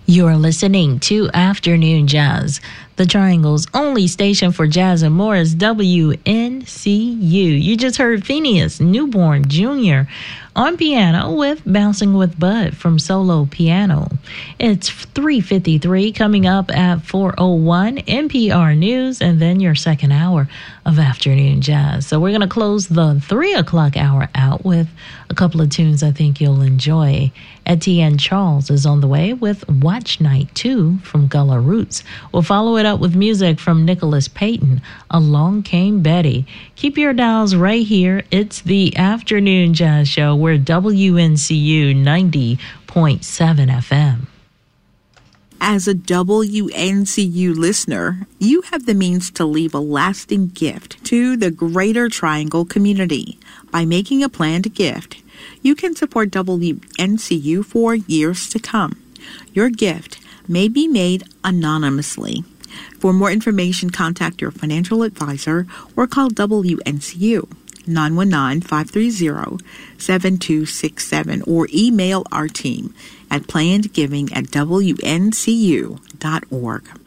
You're listening to Afternoon Jazz, the Triangle's only station for jazz and more is WNCU. You just heard Phineas Newborn Jr. on piano with Bouncing with Bud from Solo Piano. It's 3:53 coming up at 4:01 NPR News and then your second hour of Afternoon Jazz. So we're going to close the 3 o'clock hour out with a couple of tunes I think you'll enjoy. Etienne Charles is on the way with Watch Night 2 from Gullah Roots. We'll follow it up with music from Nicholas Payton, Along Came Betty. Keep your dials right here. It's the Afternoon Jazz Show. We're WNCU 90.7 FM. As a WNCU listener, you have the means to leave a lasting gift to the Greater Triangle community. By making a planned gift, you can support WNCU for years to come. Your gift may be made anonymously. For more information, contact your financial advisor or call WNCU 919-530-7267 or email our team at plannedgiving@WNCU.org.